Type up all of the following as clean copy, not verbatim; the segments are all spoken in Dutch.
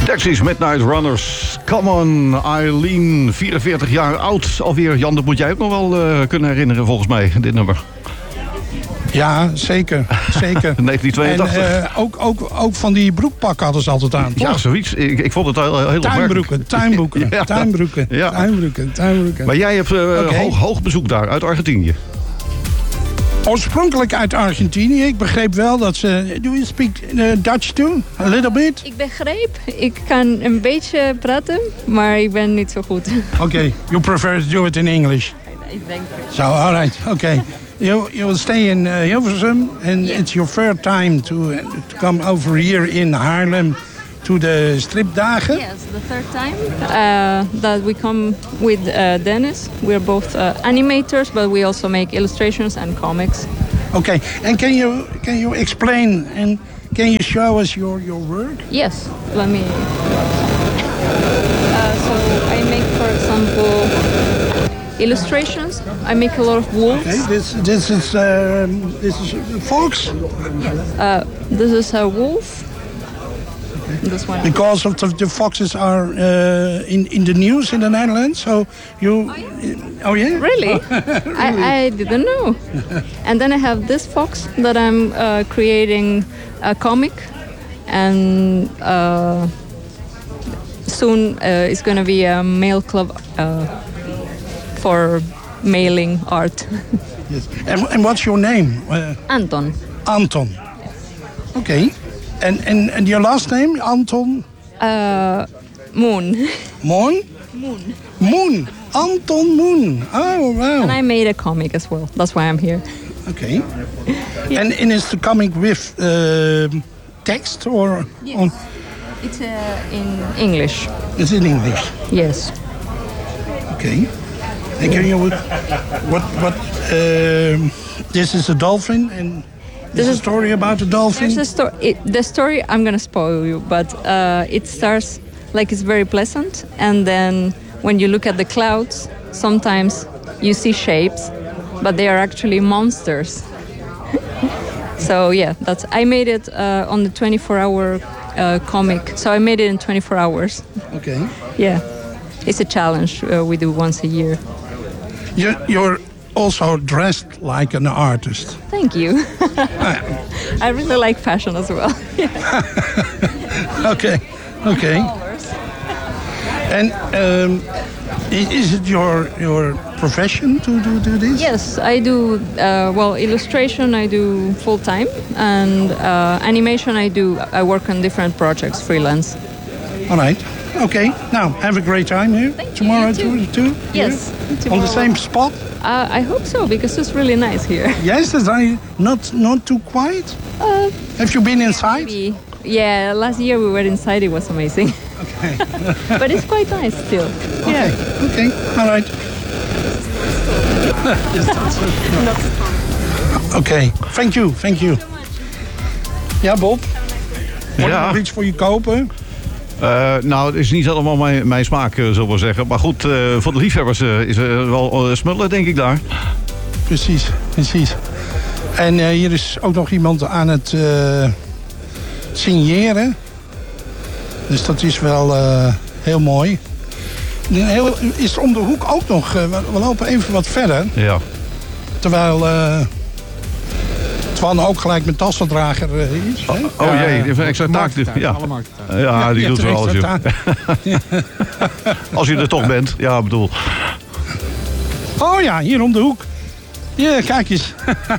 Taxis, Midnight Runners. Come on, Eileen, 44 jaar oud alweer. Jan, dat moet jij ook nog wel kunnen herinneren volgens mij, dit nummer. Ja, zeker. 1982. En ook van die broekpak hadden ze altijd aan. Ja, zoiets. Ik vond het heel opmerkelijk. Tuinbroeken. Maar jij hebt hoog bezoek daar, uit Argentinië. Oorspronkelijk uit Argentinië. Ik begreep wel dat ze... Do you speak Dutch too? A little bit? Ik begreep. Ik kan een beetje praten, maar ik ben niet zo goed. Okay, you prefer to do it in English? Ik denk So, all right, okay. You will stay in Hilversum, and it's your third time to come over here in Haarlem to the stripdagen. Yes, the third time that we come with Dennis. We're both animators, but we also make illustrations and comics. Okay, and can you explain and can you show us your work? Yes, let me. So I make, for example, illustrations. I make a lot of wolves. Okay, this is a fox. This is a wolf. This one. Because of the foxes are in the news in the Netherlands, so you... Oh yeah? Really? I didn't know. And then I have this fox that I'm creating a comic, and soon it's going to be a mail club for mailing art. Yes. And what's your name? Anton. Anton. Okay. And your last name, Anton? Moon. Moon? Moon. Anton Moon. Oh, wow. And I made a comic as well. That's why I'm here. Okay. Yeah. And is the comic with text or? Yes. On? It's in English. It's in English. Yes. Okay. And can you what? This is a dolphin and. There's a story about the dolphin? There's a story. The story, I'm going to spoil you, but it starts like it's very pleasant. And then when you look at the clouds, sometimes you see shapes, but they are actually monsters. So yeah, I made it on the 24-hour comic. So I made it in 24 hours. Okay. Yeah. It's a challenge we do once a year. You're also dressed like an artist. Thank you. I really like fashion as well. Okay. And is it your profession to do this? Yes, I do. Illustration I do full time, and animation I work on different projects, freelance. All right. Okay. Now have a great time here. Tomorrow too. Yes. On the same spot. I hope so, because it's really nice here. Yes, it's not too quiet. Have you been inside? Maybe. Yeah, last year we were inside. It was amazing. Okay. But it's quite nice still. Okay. Yeah. Okay. All right. Okay. Thank you. Ja, Bob. Moet ik nog iets voor je kopen? Nou, het is niet helemaal mijn smaak, zullen we zeggen. Maar goed, voor de liefhebbers is er wel smullen, denk ik daar. Precies. En hier is ook nog iemand aan het signeren. Dus dat is wel heel mooi. Is om de hoek ook nog... we lopen even wat verder. Ja. Terwijl Twan ook gelijk met tassendrager is. Oh jee, even een extra taak. Ja, die doet wel alles. Als je er toch bent. Ja, bedoel. Oh ja, hier om de hoek. Ja, kijk eens.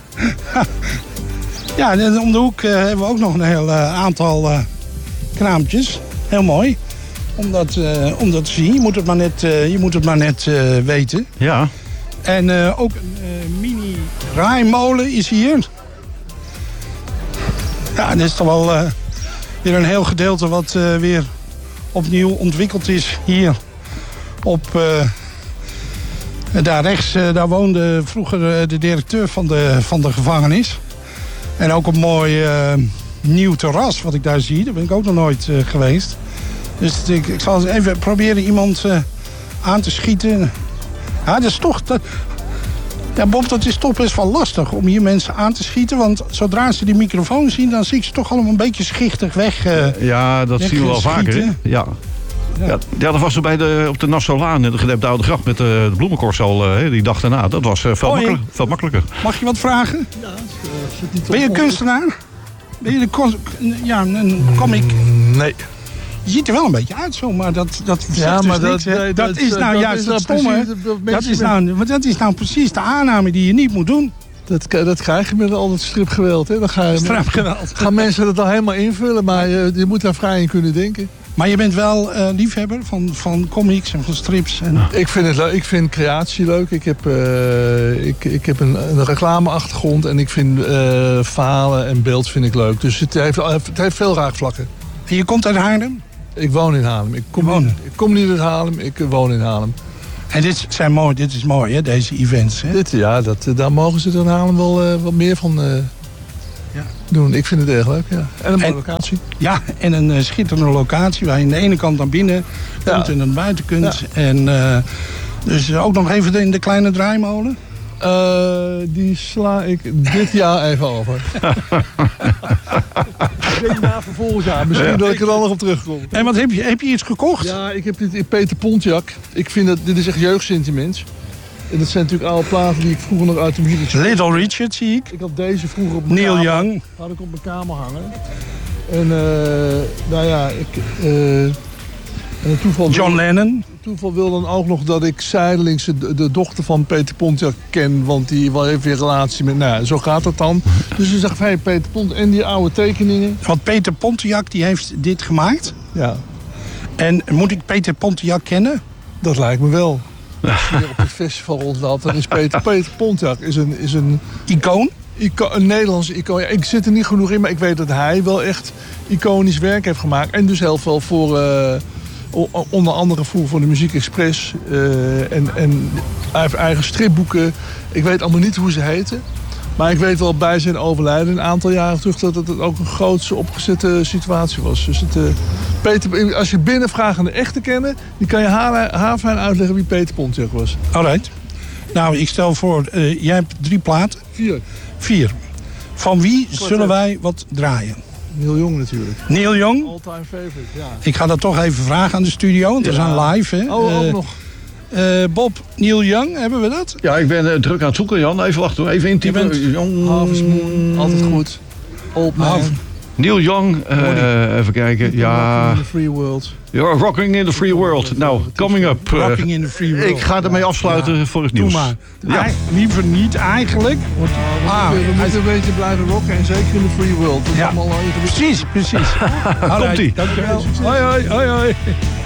Ja, en om de hoek hebben we ook nog een heel aantal kraampjes. Heel mooi. Om dat te zien. Je moet het maar net weten. Ja. En ook een mini draaimolen is hier. Ja, dit is toch wel weer een heel gedeelte wat weer opnieuw ontwikkeld is hier. Daar rechts, daar woonde vroeger de directeur van de gevangenis. En ook een mooi nieuw terras wat ik daar zie. Daar ben ik ook nog nooit geweest. Dus ik zal even proberen iemand aan te schieten. Ja, dat is toch... Ja, Bob, dat is toch best wel lastig om hier mensen aan te schieten. Want zodra ze die microfoon zien, dan zie ik ze toch allemaal een beetje schichtig weg. Ja, dat zien we wel vaker. Hè? schieten. Ja. Ja, dat was zo op de Nassaulaan, de gedempte oude gracht met de bloemenkorst die dag daarna. Dat was veel makkelijker. Mag je wat vragen? Ja, zit niet op Ben je kunstenaar? Ben je een comic? Nee. Je ziet er wel een beetje uit zo, maar dat Ja, zegt maar dus niks, hè? Dat is nou juist het stomme. Dat is nou precies de aanname die je niet moet doen. Dat krijg je met al dat stripgeweld. Hè? Dan gaan mensen dat al helemaal invullen, maar je moet daar vrij in kunnen denken. Maar je bent wel liefhebber van comics en van strips. En... Ik vind het leuk. Ik vind creatie leuk. Ik heb een reclameachtergrond en ik vind verhalen en beeld vind ik leuk. Dus het heeft veel raakvlakken. En je komt uit Haarlem? Ik woon in Haarlem. Ik kom niet uit Haarlem, ik woon in Haarlem. En dit is mooi, hè, deze events. Hè? Daar mogen ze er in Haarlem wel wat meer van doen. Ik vind het erg leuk, ja. En een mooie locatie. Ja, en een schitterende locatie waar je aan de ene kant naar binnen kunt en naar buiten kunt. Ja. En dus ook nog even in de kleine draaimolen? Die sla ik dit jaar even over. Ik denk na voor volgend jaar. Misschien dat ik er dan nog op terugkom. En wat heb je iets gekocht? Ja, ik heb dit in Peter Pontiac. Ik vind dit is echt jeugdsentiment. En dat zijn natuurlijk oude platen die ik vroeger nog uit de muziek... Little Richard zie ik. Ik had deze vroeger op Neil Young. Had ik op mijn kamer hangen. En en toeval... John Lennon. Toeval wil dan ook nog dat ik zijdelings de dochter van Peter Pontiac ken. Want die heeft weer relatie met... Nou, zo gaat het dan. Dus dan zegt hij Peter Pontiac en die oude tekeningen. Want Peter Pontiac die heeft dit gemaakt. Ja. En moet ik Peter Pontiac kennen? Dat lijkt me wel. Als je op het festival rondloopt, dan is Peter Pontiac is een icoon. Een Nederlandse icoon. Ja, ik zit er niet genoeg in, maar ik weet dat hij wel echt iconisch werk heeft gemaakt. En dus heel veel voor... onder andere voor de Muziek Express. En hij heeft eigen stripboeken. Ik weet allemaal niet hoe ze heten. Maar ik weet wel bij zijn overlijden een aantal jaren terug... dat het ook een grootse opgezette situatie was. Dus Peter, als je binnenvraagt aan de echte kennen... die kan je haarfijn uitleggen wie Peter Pontiac was. Alright. Nou, ik stel voor, jij hebt 3 platen. 4. Van wie zullen wij wat draaien? Neil Young natuurlijk. Neil Young? All-time favorite, ja. Ik ga dat toch even vragen aan de studio, want we zijn live. Hè? Ook nog. Bob, Neil Young, hebben we dat? Ja, ik ben druk aan het zoeken, Jan. Even wachten hoor. Even intypen. Harvest Moon, altijd goed. Old Man. Neil Young, even kijken. Ja. Rocking in the Free World. You're rocking in the free world. Nou, coming up. Rocking in the free world. Ik ga ermee afsluiten voor het nieuws. Doe maar. Ja. Liever niet eigenlijk. We moeten een beetje blijven rocken en zeker in the free world. Dat is allemaal precies. Komt-ie. Dankjewel. Hoi.